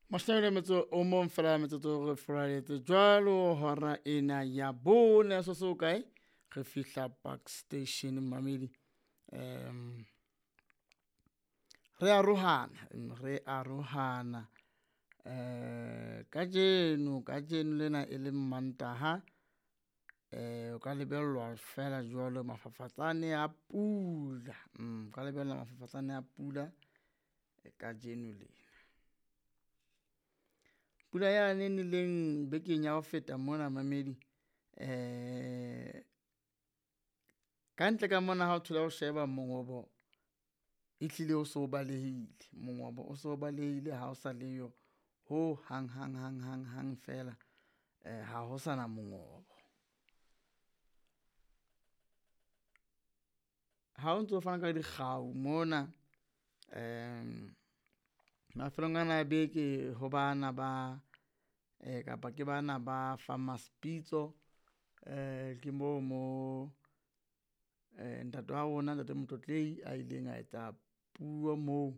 Mashnele metso o mong fela metsotso re furaletse jwalo hora ena ya bone so so kae re fihla Park Station mamedi re arohana ka jeno lena e le Mantaha o ka lebellwa fela jwalo mafafatsane a pula ka lebella mafafatsane a pula ka jeno le pula ya leng bekeng ya ho feta mona mamedi kantle ka mona ha o thola o sheba mongobo ehlile o so balehile mongobo o so balehile ha o sa leyo ho hang fela ha ho sana mongobo ha o ntso fana ka dikgau mona mafelong ana beke ho bana ba kapa ke bana ba Farmers Pitso ke mo ntate wa rona ntate Motlotlei a ileng a etsa puo moo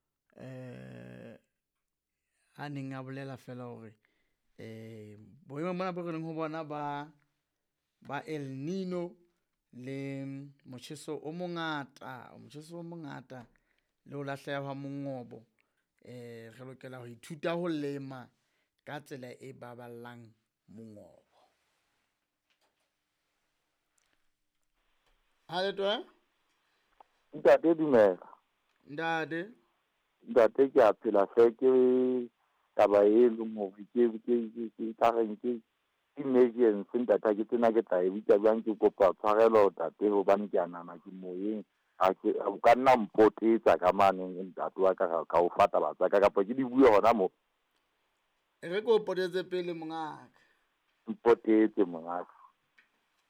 a neng a bolela fela hore boemo bona bo re leng ho bona ba El Nino le motjheso o mongata le ho lahleha ha mongobo re lokela ho ithuta ho lema ka tsela e baballang mongobo. Haletwa Ntate dumela. Ntate ke a phela fe ke taba e leng hore ke ka reng ke emergency ntate ke tsena ke tla e bitsa jwang ke kopa tshwarelo ntate hobane ke a nana ke moyeng o ka nna mpotetsa ka mane ntate wa ka o fata batsa ka kapa ke di bue hona mo re ko potetse pele mongaka mpotetse mongaka